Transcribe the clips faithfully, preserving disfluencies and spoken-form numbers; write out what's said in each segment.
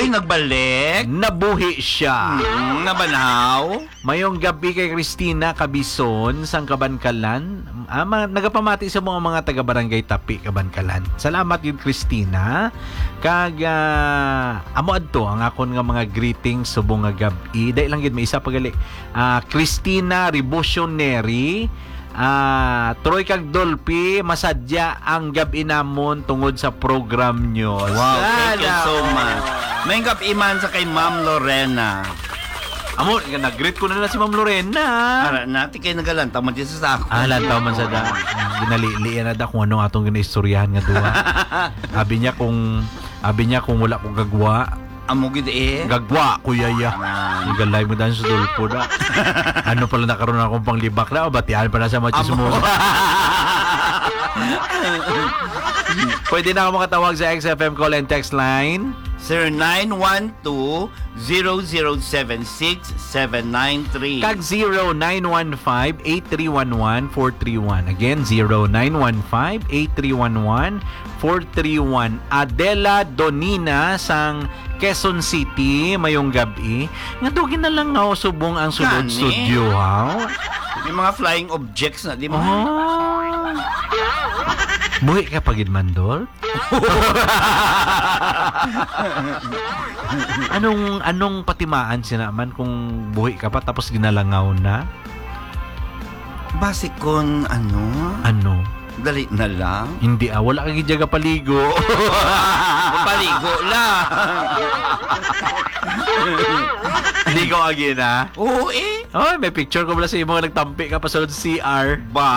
Ay, nagbalik. Nabuhi siya. Hmm, nabanaw. Mayong gabi kay Christina Cabison sang Kabankalan. Ah, ma- nagapamati sa mga mga taga-barangay Tapi, Kabankalan. Salamat yun, Christina. Kag uh, amo adto ang akon nga mga greetings subong nga gabi. Dahil lang yun, may isa pagali. Ah, Christina Revolutionary. Ah, Troy kag Dolphy, masadya ang gabi namon tungod sa program nyo. Wow, thank you so much. May gabi-iman sa kay Ma'am Lorena. Amo, nag-greet ko na na si Ma'am Lorena. Ara, natin kayo nagalantaw man dyan sa sako. Ah, lantaw man sa da. Ginalilian na da kung anong atong ginaistoryahan nga duwa. Abi niya kung abi niya kung wala kong gagwa. Amo gid eh. Gagwa, kuya ya. Ah. Igalay mo dahil sa dulpo na. Ano pala nakaroon akong panglibak na? O batihan pa na sa machis mo. Pwede na ako makatawag sa X F M call and text line. zero nine one two, zero zero seven six, seven nine three. Kag zero nine one five, eight three one one, four three one. Again, zero nine one five, eight three one one, four three one. Adela Donina sang Quezon City, mayong gabi. Nga dugin na lang nga subong ang sulod Kani? studio, ha? May mga flying objects na, di ba? Oh. Buhi ka pagid mandol? anong anong patimaan siya naman kung buhi ka pa tapos ginalangaw na? Base kon ano? Ano? Dali na lang. Hindi ah, wala kang gijaga paligo. Paligo lang. Ligo agi na. Oo eh. Oh, may picture ko pala sa imo nga nagtampi ka pa sa C R. Ba?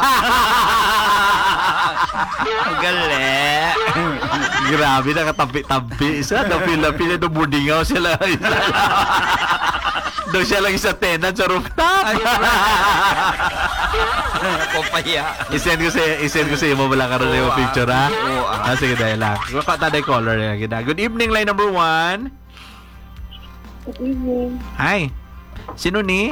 Gali. Grabe, nakatampi-tampi. Isa, napila-pila, dumudingaw sila. Doon siya lang isa tenant sa rooftop. Papaya. I-send ko sa i-send ko sa imo wala ka rin yung picture, ha? Oo, ah. Ah, sige, dahil lang. Kata na yung color. Good evening, line number one. Good evening. Hi. Sino ni?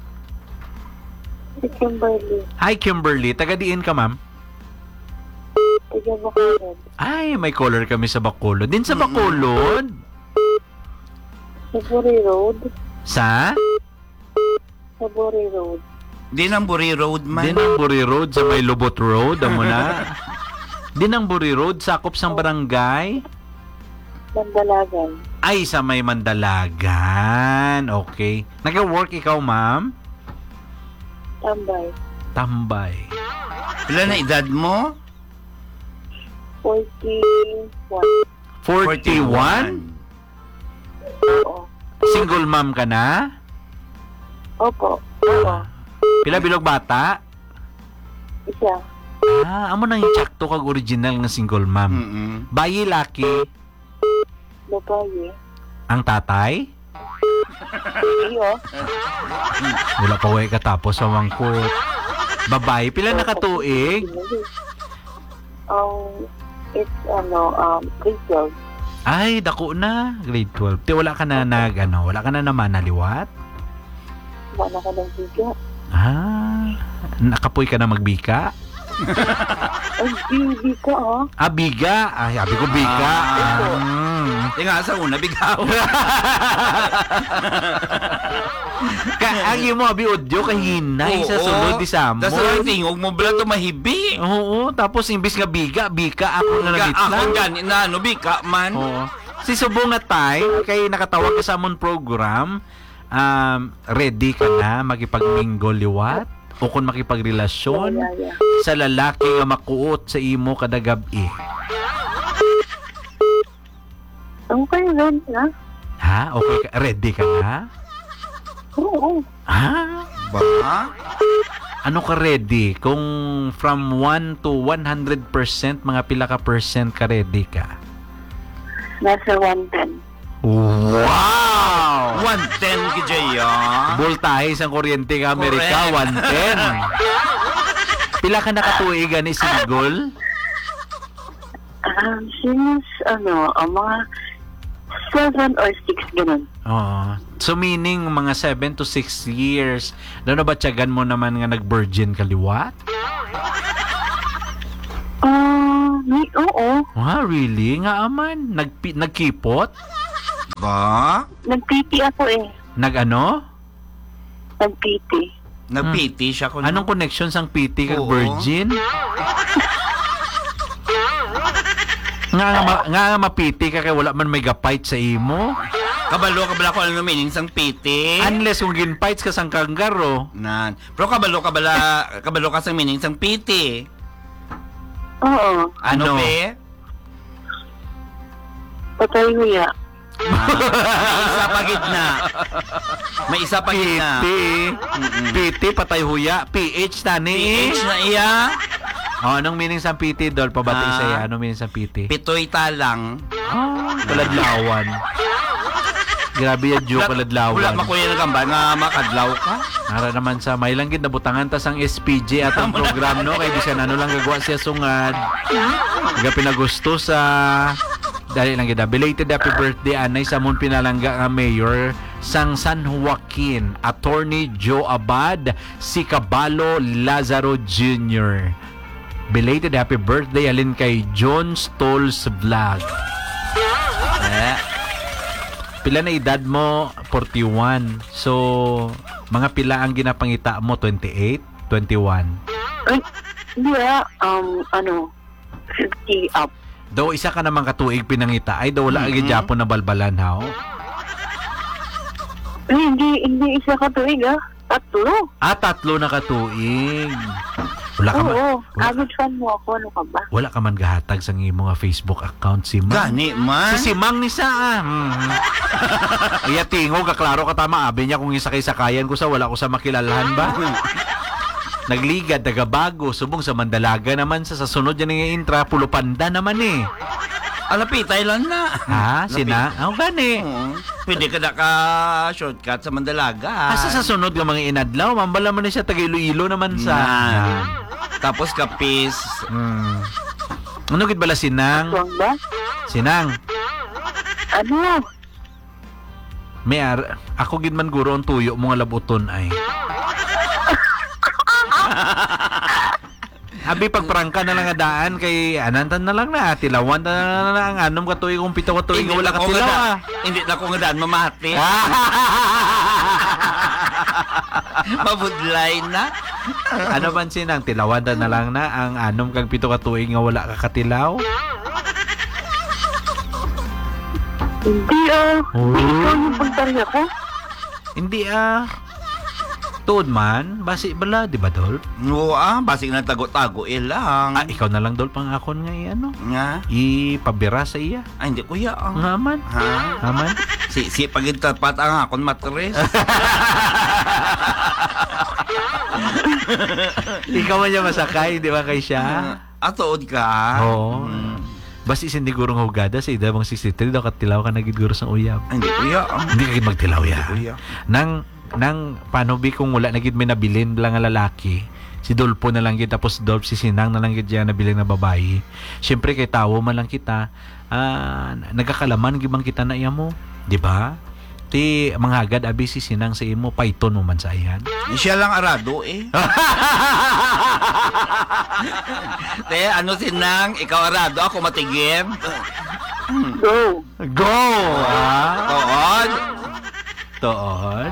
Si Kimberly. Hi, Kimberly. Taga-diin ka, ma'am? Taga Bacolod. Ay, may color kami sa Bacolod. Din sa Bacolod? Sa Buri Road. Sa? Sa Buri Road. Di ng Buri Road man. Din ang Buri Road sa may Lubot Road. Amo na. Din ang Buri Road, sakop sang barangay. Mandalagan. Ay, sa may Mandalagan. Okay. Nag-work ikaw, ma'am? Tambay. Tambay. Ilan na edad mo? forty-one. forty-one? Oo. Single mom ka na? Opo. Oo. Pila bilog bata? Isa. Ah, amo nang ichakto kag original nga single mom. Mm-mm. Bayi laki Babae. ang tatay? Iyo. Wala pa way katapos sa mangkot. Babae pila nakatuig? Um, it's ano, um, grade twelve. Ay, dako na. Grade twelve. Ti wala ka na nag ano, wala ka na naman naliwat? Wala ka ng biga. Ah, nakapoy ka na magbika? Ay, baby ka, ah. Ah, biga. Ay, sabi ko biga. Ah. Mm. Di nga sa una, bigaw. Ka ang imo abi audio kay hinay sa sulod di samo. Tapos ang tingog mo bala to mahibi. Oo, tapos imbis nga biga, bika ako na Ga, nagitla. ako gani na ano, bika man. Oo. Si Subong nga tay, kay nakatawag ka sa amon program, um, ready ka na makipagmingle liwat? O kung makipagrelasyon Yeah, yeah. sa lalaki nga makuot sa imo kada gabi. Ang kayo rin, ha? Ha? Okay ka? Ready ka na? Oo. Ha? Ba? Ano ka ready? Kung from one to one hundred percent, mga pila ka percent ka ready ka? Nasa one ten. Wow! one ten ki Jaya. Voltahe sa kuryente ka Amerika, Correct. one ten. Pila ka nakatuig ni single? Um, since, ano, ang mga seven or six, ganun. Oo. So meaning mga seven to six years. Ano na ba tiyagan mo naman nga nag-virgin kaliwat? Ah, may, oo. Ah, really? Nga aman. Nagpi- nagkipot? Ba? Nag-P T ako eh. Nag-ano? Nag-P T. Nag-P T siya ko. Anong connection sang P T kag Oo. virgin? nga nga ma, nga nga ma-P T ka kay wala man may gapait sa imo. Kabalo, kabala ko ano meaning sang P T. Unless kung ginpites ka sang kanggaro. Nan. Pero kabalo, kabala, kabalo ka sang meaning sang P T. Oo. Ano, Ano? be? Patay huya. Ah, may isa pa gitna. May isa pa P gitna. T. Mm-mm. P T patay huya. P H tani. P H na iya. Oh, anong meaning sa P T, Dol? Pabati Ah. sa iya. Anong meaning sa P T? Pitoy talang. Ah, kaladlawan. Grabe yan, Joe, Wala kaladlawan. makuya ng gamba nga makadlaw ka. Nara naman sa may langgit na butangan tas ang S P J at ang program, no? Kaya bisan ano lang gagawa siya sungad. Naga pinagusto sa dali lang gida. Belated happy birthday anay sa mong pinalangga nga mayor sang San Joaquin, Attorney Joe Abad, si Cabalo Lazaro Junior Belated happy birthday alin kay John Stolz Vlog. Eh, Pila na edad mo? forty-one. So, mga pila ang ginapangita mo? twenty-eight? twenty-one? Ay, hindi ah. Um, ano, fifty up. Daw isa ka naman katuig pinangita. Ay, daw wala Mhm. mm Japon na balbalan, ha? Ay, hindi, hindi isa ka tuig ah. Tatlo. Ah, tatlo na katuig. Wala ka man, Oo. wala, Avid fan mo ako. Ano ka ba? wala ka man gahatag sa imo nga Facebook account si Mang. gani man. Si si Mang ni Saa. Hmm. Iya tingo, kaklaro ka tama. Abi niya kung isa kay sakayan ko sa wala ko sa makilalahan ba? Nagligad, nagabago, subong sa Mandalaga naman sa sa sunod yan nga intra, Pulupanda naman eh. Alapitay lang na. Ha? Sina? Ang gani. Oo. Pwede ka na ka shortcut sa Mandalaga. Asa sa sunod nga mga inadlaw, mambala man na siya taga Iloilo naman sa. Yan. Tapos kapis. Hmm. Ano gid bala sinang? Tuwang ba? Sinang. Ano? May ar ako gid man guro ang tuyo mo nga labuton ay. Habi pagprangka na lang nga daan kay anantan na lang na tilawan na lang ang anom ka tuig kung pito ka tuig nga wala ka ko nga tilaw. da- ah. Hindi na ko nga daan mamati. Mabudlay na. Ano man sinang tilawan na lang na ang anom kang pito ka tuig nga wala ka katilaw. Hindi ah. Oh. Hindi ikaw yung pagtarya ko. Hindi ah. Tuod man, basi bala, di ba Dol? Oo ah, basig na tago-tago ilang. Ah, ikaw na lang Dol pangakon nga i ano. Nga. Ipabira sa iya. Ay, hindi kuya. Ah. Nga man. Ha? Nga man. Si, si pagitapat ang akon matres. Ikaw man niya masakay, di ba kay siya? Atood ka. Oo. Mm. Basi hindi gurong hugada sa ida bang sixty-three daw katilaw ka nagid guro sa uyab. Ay, hindi kuya. Ah. Hindi ka gid magtilaw ya. Kuya. Nang nang paano bi kung wala nagid may nabilin lang nga lalaki. Si Dolpo na lang gid tapos Dolp si Sinang na lang gid yan nabilin na babae. Syempre kay tawo man lang kita, ah nagakalaman gid man kita na iya mo, di ba? Ti manghagad abi si Sinang sa imo python mo man sa iyan. Siya lang arado eh. Te, ano sinang? Ikaw arado, ako matigim. Go. Go! Ah, Toon. toon.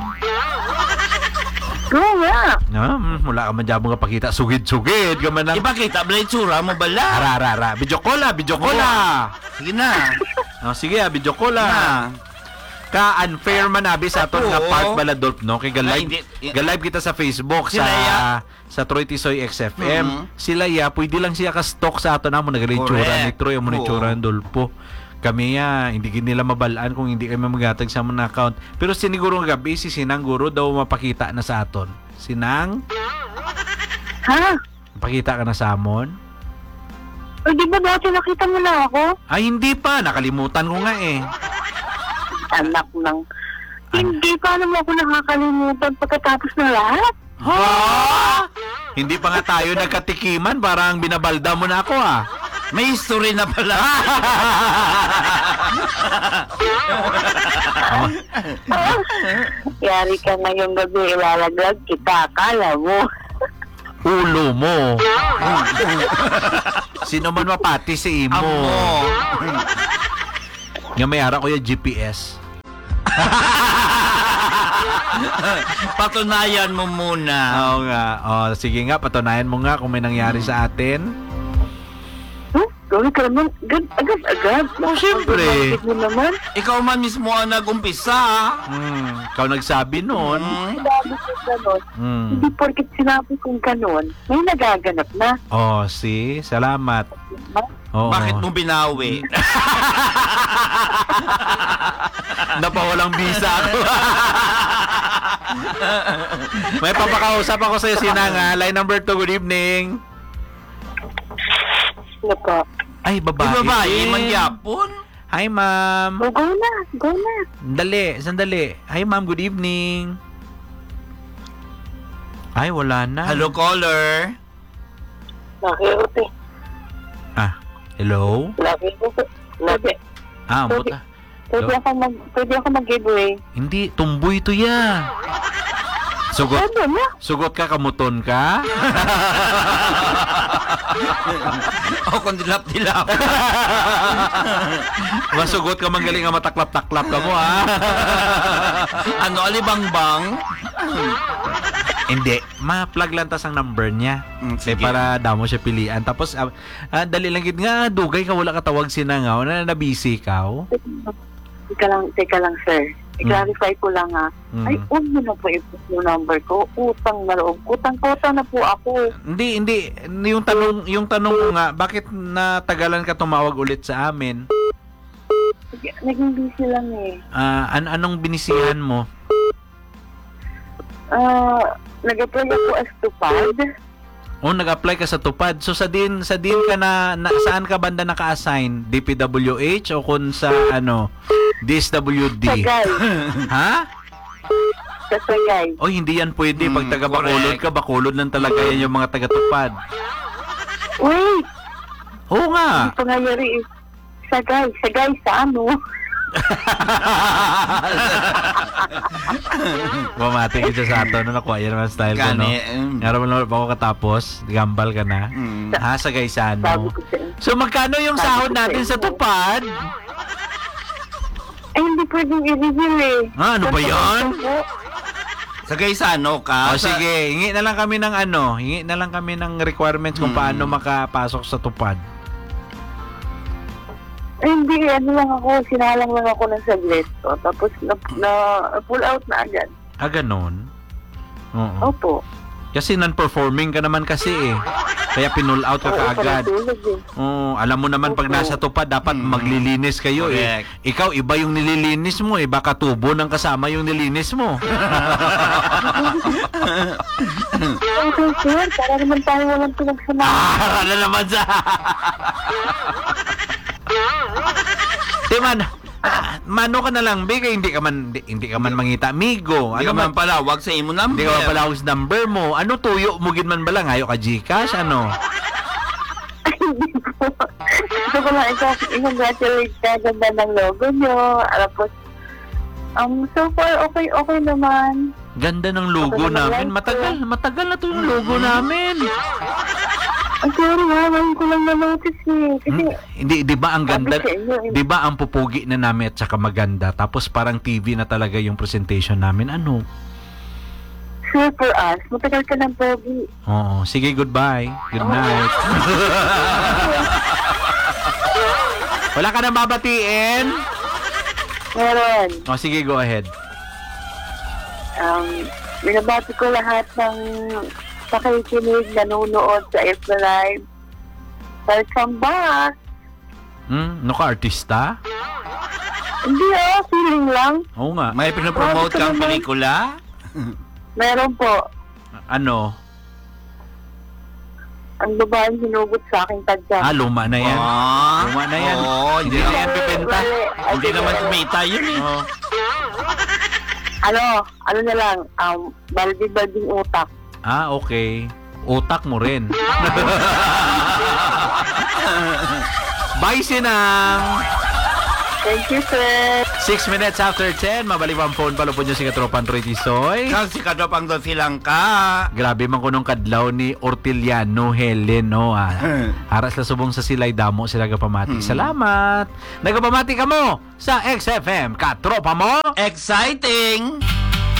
Go nga. No, mm, wala ka man dyan mga pakita. Sugid-sugid ka man ng... Ipakita, blade tsura mo bala. Ara, ara, ara. Video call ah, video call ah. Sige na. Oh, sige ah, video call ah. Na. Ka-unfair man abi sa aton nga Oo. part baladolp, no? Kay Ay, ga-live, hindi. ga-live kita sa Facebook, Sila sa ya. sa Troy Tisoy X F M. Mhm. Sila ya, pwede lang siya ka-stock sa aton amo nagalitsura Correct. ni Troy, amo ni Oo. tsura ng Dolpo. Kami ya, hindi gid nila mabalaan kung hindi kami magatag sa mga account. Pero siniguro nga gabi si Sinang Guro daw mapakita na sa aton. Sinang, Ha? pakita ka na sa amon? O di ba dati nakita mo na ako? Ay, hindi pa. Nakalimutan ko nga eh. Anak ng... Hindi pa naman ako nakakalimutan pagkatapos ng lahat. Ha? Hindi pa nga tayo nagkatikiman. Parang binabalda mo na ako ah. May history na pala. Yari ka ngayong gabi ilalaglag kita. Akala mo. Ulo mo. Sino man mapati si imo. Amo. Nga may ara ko yung G P S. Patunayan mo muna. Oo nga. Oh, sige nga, patunayan mo nga kung may nangyari sa atin. Huh? Gawin ka naman. Agad, agad, agad. Oh, syempre. Bakit mo naman? Ikaw man mismo ang nag-umpisa. Hmm, ikaw nagsabi noon. Hmm? Sinabi ko ganon. Hmm. Hindi porket sinabi kong ganon, may nagaganap na. Oh, see? Salamat. Oo. Bakit mo binawi? Napawalang bisa ako. May papakausap ako sa'yo, Sinanga. Line number two, good evening. Ano po? Ay, babae. Di babae, din. mangyapon. Hi, ma'am. Oh, go na, go na. Dali, sandali. Hi, ma'am. Good evening. Ay, wala na. Hello, caller. Nakiuti. Ah, hello? Nakiuti. Pwede, Ah, Pwede. buta. pwede ako mag, pwede ako mag-giveaway. Hindi, tumboy to ya. Sugot, Pwede na. sugot ka, kamuton ka? O kung dilap-dilap. Masugot ka, manggaling nga mataklap-taklap ka mo, ha? Ano, alibangbang? Hindi, ma-plug lang tas ang number niya. Mm, Eh, sige. para damo siya pilian. Tapos, ah, ah, dali lang gid nga, dugay ka, wala ka tawag Sinangaw, na nabisi ka. Teka lang, teka lang, sir. I-clarify ko lang ha. Mm. Ay, huwag mo na po i-post yung number ko. Utang na loob. Utang-utang na po ako. Hindi, hindi. Yung tanong, yung tanong ko nga, bakit natagalan ka tumawag ulit sa amin? Naging busy lang eh. Ah, an anong binisihan mo? Ah, nag-apply ako as tupad. O, nag-apply ka sa Tupad. So, sa din, sa din ka na, na saan ka banda naka-assign? D P W H o kung sa, ano, D S W D? Sagay. Ha? Sa Sagay. O, hindi yan pwede. Pag Mm, taga-Bacolod correct. ka, Bacolod lang talaga yan yung mga taga-Tupad. Wait! Oo nga. Ito nga yari eh. Sagay. Sagay sa ano? Mamati kita sa ato. Ano nakuha? Yan naman style ko, no? Gani. mm. Nga naman naman ako katapos. Gambal ka na. Mm. Ha, sa Sabi Gaisano. ko sa inyo. So, magkano yung Sabi sahod ko sa natin sa inyo. Tupad? Ay, hindi pwedeng i-reveal eh. Ah, ano ba yan? Sa Gaisano ka? O Sa- sige, hingi na lang kami ng ano, hingi na lang kami ng requirements kung Hmm. paano makapasok sa Tupad. Ay, hindi. Ano lang ako. Sinalang lang ako ng saglit. O, tapos na, na pull out na agad. Ah, ganon? Oo. Opo. Kasi non-performing ka naman kasi eh. Kaya pinull out ka Oo, kaagad. tulog eh. Oo, alam mo naman pag Opo. nasa Tupad, dapat Mm. maglilinis kayo eh. Correct. Ikaw, iba yung nililinis mo eh. Baka tubo ng kasama yung nilinis mo. Okay, sir. Para naman tayo walang pinagsama. Ah, na naman sa... Di man, ah, mano ka na lang, Big, hindi ka man, hindi, hindi ka man mangita. Migo, Hindi ano ka man, man pala, wag sa imo number. hindi ka man pala hus number mo. Ano tuyo mo gid man bala? Ngayo ka Gcash, ano? Hindi po. Gusto ko lang ikaw, i-congratulate ka. Ganda ng logo nyo. Tapos, um, so far, okay, okay naman. Ganda ng logo Ako naman namin. like Matagal, matagal na to yung logo namin. Ang sorry ha, ngayon ko lang na-notice eh. Kasi, Hmm? Hindi, di ba ang ganda, sabi sa inyo, eh, di ba ang pupugi na namin at saka maganda, tapos parang T V na talaga yung presentation namin, ano? sure for us, matagal ka ng pogi. Oo, sige, goodbye. Good night. Wala ka nang babatiin? Meron. O, sige, go ahead. Um, binabati ko lahat ng pakikinig, nanonood sa F B Live. Welcome back! Hmm? Ano ka, artista? Hindi ah, feeling lang. Oo nga. May pinapromote Wag ka kang naman. pelikula? Meron po. Ano? Ang babaeng hinugot sa aking tagsa. Ah, luma na yan. Ah, Luma na yan. Oo, Hindi hindi, na naman, yan bibenta. hindi naman kumita yun eh. Oo. Ano, ano na lang, um, baldi-balding utak. Ah, okay. Utak mo rin. Bye, Sinang! Thank you, sir. Six minutes after ten, mabalik ang phone palo po nyo si Katropan Roy Tisoy. Kang si Kadopang do silang ka. Grabe man kunong kadlaw ni Orteliano Helen, no? Ah, aras la subong sa silay damo sila gapamati. Salamat. Nagapamati ka mo sa X F M. Katropa mo. Exciting!